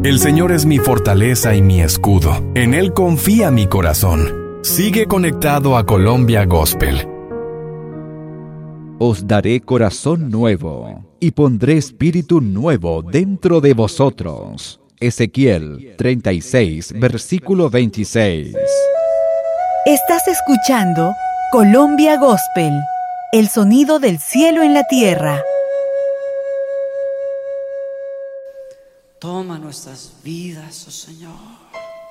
El Señor es mi fortaleza y mi escudo. En Él confía mi corazón. Sigue conectado a Colombia Gospel. Os daré corazón nuevo, y pondré espíritu nuevo dentro de vosotros. Ezequiel 36, versículo 26. Estás escuchando Colombia Gospel, el sonido del cielo en la tierra. Toma nuestras vidas, oh Señor.